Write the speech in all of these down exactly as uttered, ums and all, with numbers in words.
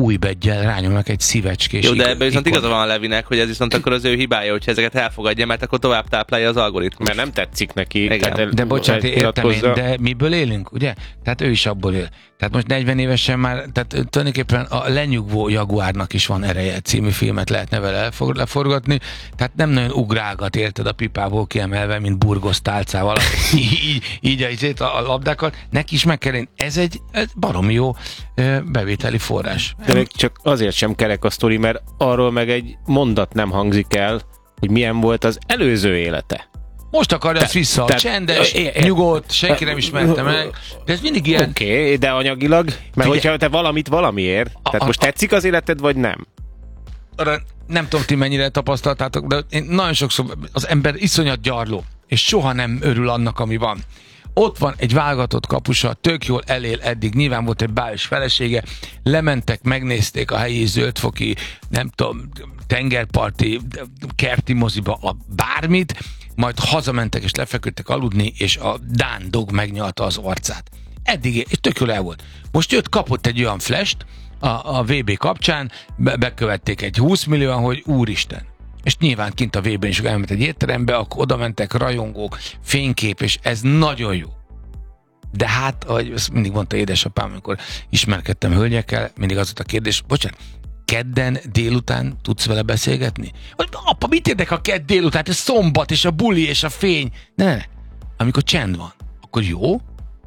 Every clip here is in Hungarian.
új beggyel rányomnak egy szívecskés. Jó, de ebben viszont igaza van a Levinek, hogy ez viszont akkor az ő hibája, hogyha ezeket elfogadja, mert akkor tovább táplálja az algoritmus. Mert nem tetszik neki. Tehát de bocsánat, értem én, de miből élünk, ugye? Tehát ő is abból él. Tehát most negyven évesen már, tehát tulajdonképpen a Lenyugvó Jaguárnak is van ereje című filmet lehetne vele leforgatni, tehát nem nagyon ugrálgat, érted, a pipából kiemelve, mint burgos tálcával, így, így, így a, a labdákat. Neki is meg kell én. Ez egy ez baromi jó bevételi forrás. De még csak azért sem kerek a sztori, mert arról meg egy mondat nem hangzik el, hogy milyen volt az előző élete. Most akarja ezt vissza, tehát, csendes, é, é, nyugodt, senki nem ismerte meg, de ez mindig ilyen... Oké, okay, de anyagilag, mert figyelj, hogyha te valamit valamiért, a, tehát a, most tetszik az életed, vagy nem? Arra nem tudom, ti mennyire tapasztaltátok, de én nagyon sokszor az ember iszonyat gyarló, és soha nem örül annak, ami van. Ott van egy válogatott kapusa, tök jól elél eddig, nyilván volt egy bájos felesége, lementek, megnézték a helyi zöldfoki, nem tudom, tengerparti, kerti moziba a bármit, majd hazamentek és lefeküdtek aludni, és a dán dog megnyalta az arcát. Eddig, és tök jól el volt. Most jött, kapott egy olyan flash-t a, a vé bé kapcsán, be, bekövették egy húsz millióan, hogy úristen. És nyilván kint a vé bén is elment egy étterembe, akkor oda mentek rajongók, fénykép, és ez nagyon jó. De hát, ahogy ezt mindig mondta édesapám, amikor ismerkedtem hölgyekkel, mindig az volt a kérdés, bocsánat, kedden délután tudsz vele beszélgetni? Vagy apa, mit érdekel a kedd délután? Ez szombat, és a buli, és a fény. Ne, ne, ne. Amikor csend van, akkor jó?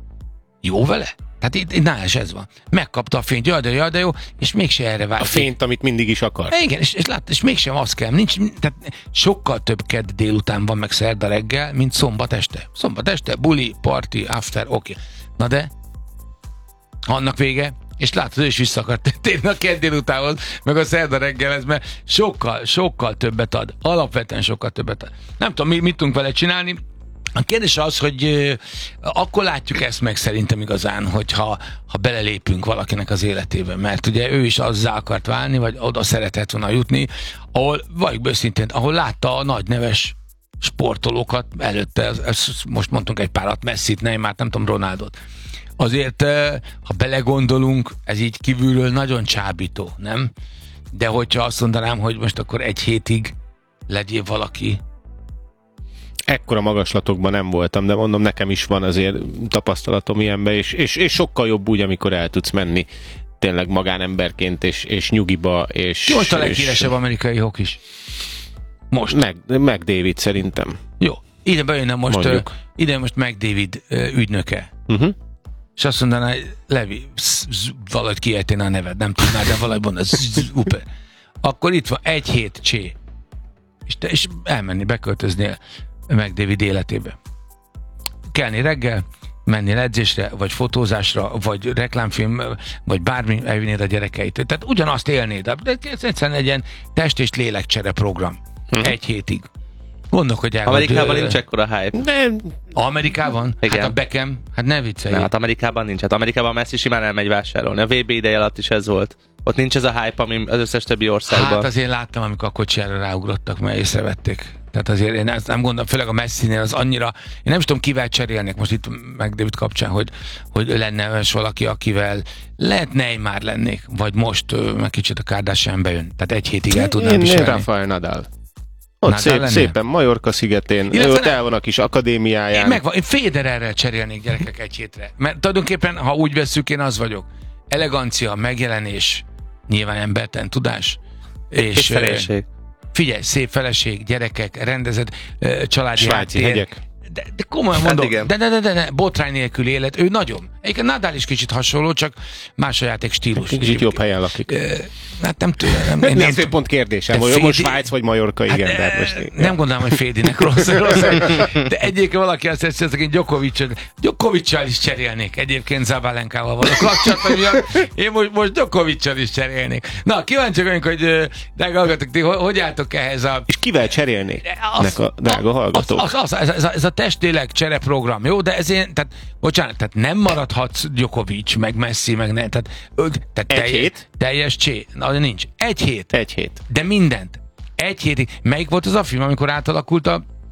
Jó vele? Tehát itt, itt nála is ez van. Megkapta a fényt, jaj de, jaj de jó, és mégse erre vált. A fényt, amit mindig is akar. Igen, és, és, lát, és mégsem az kell. Nincs, tehát sokkal több kedd délután van meg szerda reggel, mint szombat este. Szombat este, buli, party, after, oké. Okay. Na de, annak vége, és látod, ő is vissza akart térni a kedd délutánhoz, meg a szerda reggelhez, mert sokkal, sokkal többet ad. Alapvetően sokkal többet ad. Nem tudom, mi, mit tudunk vele csinálni. A kérdés az, hogy euh, akkor látjuk ezt meg szerintem igazán, hogyha ha belelépünk valakinek az életébe, mert ugye ő is azzá akart válni, vagy oda szeretett volna jutni, ahol, vagy őszintén, ahol látta a nagy neves sportolókat előtte, ez, ez, most mondtunk egy párat, Messit, Neymart, nem tudom, Ronaldot. Azért, ha belegondolunk, ez így kívülről nagyon csábító, nem? De hogyha azt mondanám, hogy most akkor egy hétig legyél valaki. Ekkora magaslatokban nem voltam, de mondom, nekem is van azért tapasztalatom ilyenben, és, és, és sokkal jobb úgy, amikor el tudsz menni tényleg magánemberként, és, és nyugiba, és... Ki most a leghíresebb amerikai hokis? Most. Meg, meg David szerintem. Jó. Ide bejönne most, uh, ide most meg David uh, ügynöke. Uh-huh. És azt mondaná, hogy Levi, valahogy kiejtén a neved, nem tudnád, de valahogy mondaná, uper. Akkor itt van egy hét csé. És, te, és elmenni, beköltözni meg David életébe. Kelni reggel, menni edzésre, vagy fotózásra, vagy reklámfilm, vagy bármi, elvinnéd a gyerekeit. Tehát ugyanazt élnéd. De ez egyszerűen egy ilyen test- és lélekcsere program. Hmm. Egy hétig. Gondolok, hogy elgond... Amerikában nincs ekkora hype. De... Amerikában? Igen. Hát a Beckham, hát ne viccelj. Nem, hát Amerikában nincs. Hát Amerikában Messi simán elmegy vásárolni. A vé bé ideje alatt is ez volt. Ott nincs ez a hype, ami az összes többi országban. Hát azért láttam, amikor a kocsiára ráugrottak, mert észrevették. Tehát azért én ezt nem gondolom, főleg a Messinél az annyira, én nem is tudom, kivel cserélnek most itt meg David kapcsán, hogy, hogy lenne olyan valaki, akivel lehet Neymar lennék, vagy most meg kicsit a Kardashian bejön. Tehát egy hétig el tudnám viselni. Én Rafael Nadal. Ott szép, szépen Majorka szigetén, ő ott el van a kis akadémiáján. Én, megvan, én Federerrel cserélnék gyerekek egy hétre. Mert tulajdonképpen, ha úgy vesszük, én az vagyok. Elegancia, megjelenés, nyilván emberten tudás. És, és feleség. Figyelj, szép feleség, gyerekek, rendezett családi Svájci hegyek. De, de komolyan mondom, de, de, de, de, de botrány nélkül élet, ő nagyon. Egyébként Nadal is kicsit hasonló, csak más a játék stílus. Kicsit jobb helyen lakik. Hát nem tudom. Nem, nem, nem tudom, pont kérdésem, hogy Fédi... Svájc vagy Majorka, igen. Hát, de most, nem ja. Gondolom, hogy Fédinek rossz, rossz. De egyébként valaki azt hiszem, hogy én Djokovic-sal Djokovic-sal is cserélnék. Egyébként Zabalenkával való kapcsolatban miatt. Én most, most Djokovic-sal is cserélnék. Na, kíváncsiak vagyunk, hogy drága hallgatók, ti hogy álltok ehhez a... És kivel cserélnék? Az, a drága hallgatók. Az, az, az, ez, a, ez a testlélek csereprogram, jó? De ezért, tehát, bocsánat, tehát nem maradhatsz Djokovic, meg Messi, meg ne, tehát, tehát egy telj, hét? Teljes csé. Na, de nincs. Egy hét. Egy hét. De mindent. Egy hétig. Melyik volt az a film, amikor átalakult a,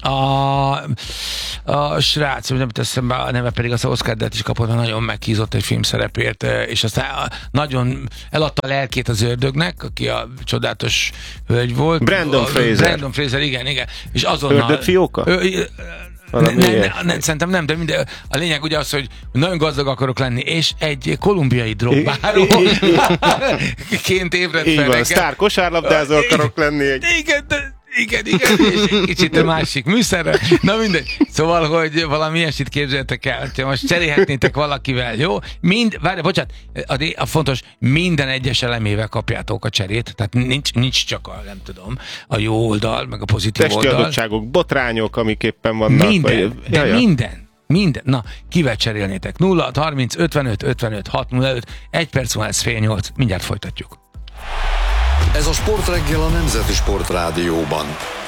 A, a srác, nem teszem be a neve, pedig az Oscar díjat is kapott, nagyon meghízott egy filmszerepért, és aztán nagyon eladta a lelkét az ördögnek, aki a csodálatos hölgy volt. Brandon a, Fraser. Brandon Fraser, igen, igen. És azonnal... Ördögfióka? Ö, Ne, ne, ne, ne, szerintem nem, de minden, a lényeg ugye az, hogy nagyon gazdag akarok lenni, és egy kolumbiai drogbáró ként ébredt fel nekem. Sztár kosárlabdázó akarok lenni. Egy... Igen, de igen, igen, és egy kicsit a másik műszerre. Na mindegy. Szóval, hogy valami ilyesmit képzeljetek el, hogyha most cserélhetnétek valakivel, jó? Mind, várj, bocsánat, a, a fontos, minden egyes elemével kapjátok a cserét, tehát nincs, nincs csak a, nem tudom, a jó oldal, meg a pozitív testi oldal. adottságok, botrányok, amik éppen vannak. Minden, vagy... de Jaja. minden. Minden. Na, kivel cserélnétek? nulla harminc ötvenöt ötvenöt hat nulla öt, egy perc van, ez fél nyolc, mindjárt folytatjuk. Ez a Sportreggel a Nemzeti Sportrádióban.